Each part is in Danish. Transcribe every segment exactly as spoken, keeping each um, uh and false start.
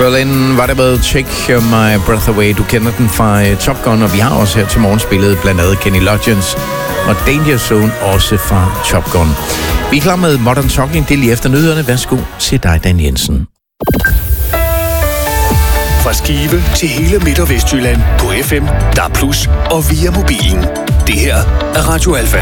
Berlin var det med Take My Breath Away. Du kender den fra Top Gun, og vi har også her til morgen spillet blandt andet Kenny Loggins og Danger Zone, også fra Top Gun. Vi er klar med Modern Talking, det er lige efter nyhederne. Værsgo til dig, Dan Jensen. Fra Skive til hele Midt- og Vestjylland på F M, D A B plus, og via mobilen. Det her er Radio Alfa.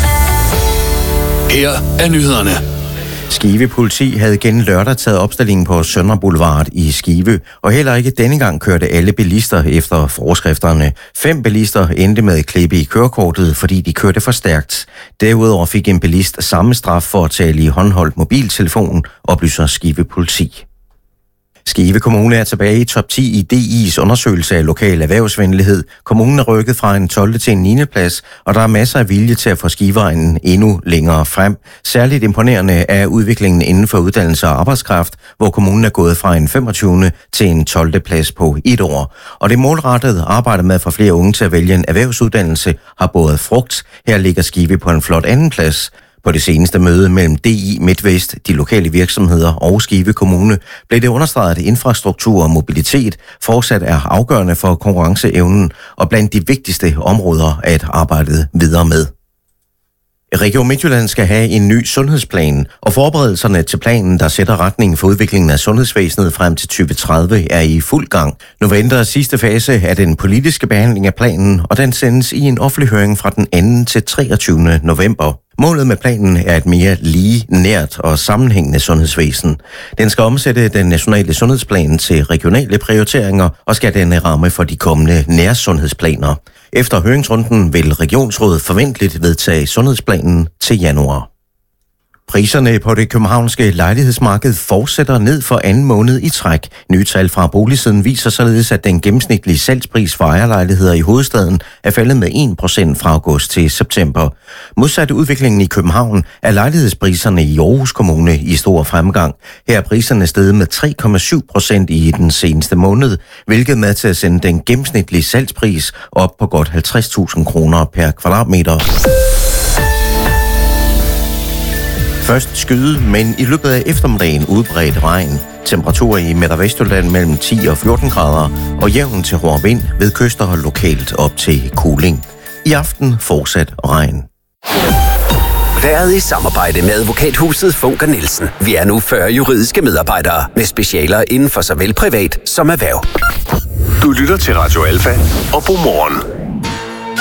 Her er nyhederne. Skive politi havde igen lørdag taget opstillingen på Søndre Boulevard i Skive, og heller ikke denne gang kørte alle bilister efter forskrifterne. Fem bilister endte med at klippe i kørekortet, fordi de kørte for stærkt. Derudover fik en bilist samme straf for at tale i håndholdt mobiltelefon, oplyser Skive politi. Skive Kommune er tilbage i top ti i D I's undersøgelse af lokal erhvervsvenlighed. Kommunen er rykket fra en tolvte til en niende plads, og der er masser af vilje til at få Skiveegnen endnu længere frem. Særligt imponerende er udviklingen inden for uddannelse og arbejdskraft, hvor kommunen er gået fra en femogtyvende til en tolvte plads på et år. Og det målrettede arbejde med at få flere unge til at vælge en erhvervsuddannelse har båret frugt. Her ligger Skive på en flot anden plads. På det seneste møde mellem D I MidtVest, de lokale virksomheder og Skive Kommune, blev det understreget, at infrastruktur og mobilitet fortsat er afgørende for konkurrenceevnen og blandt de vigtigste områder at arbejde videre med. Region Midtjylland skal have en ny sundhedsplan, og forberedelserne til planen, der sætter retningen for udviklingen af sundhedsvæsenet frem til tyve tredive, er i fuld gang. Nu venter sidste fase af den politiske behandling af planen, og den sendes i en offentlig høring fra den anden til treogtyvende november. Målet med planen er et mere lige, nært og sammenhængende sundhedsvæsen. Den skal omsætte den nationale sundhedsplan til regionale prioriteringer og skal danne ramme for de kommende nærsundhedsplaner. Efter høringsrunden vil Regionsrådet forventeligt vedtage sundhedsplanen til januar. Priserne på det københavnske lejlighedsmarked fortsætter ned for anden måned i træk. Nye tal fra Boligsiden viser således, at den gennemsnitlige salgspris for ejerlejligheder i hovedstaden er faldet med en procent fra august til september. Modsat udviklingen i København er lejlighedspriserne i Aarhus Kommune i stor fremgang. Her er priserne steget med tre komma syv procent i den seneste måned, hvilket er med til at sende den gennemsnitlige salgspris op på godt halvtreds tusind kroner per kvadratmeter. Først skyde, men i løbet af eftermiddagen udbredt regn. Temperaturer i Midt- og Vestjylland mellem ti og fjorten grader, og jævn til hård vind ved kyster og lokalt op til kuling. I aften fortsat regn. Været i samarbejde med advokathuset Funker Nielsen. Vi er nu fyrre juridiske medarbejdere med specialer inden for såvel privat som erhverv. Du lytter til Radio Alfa og God morgen.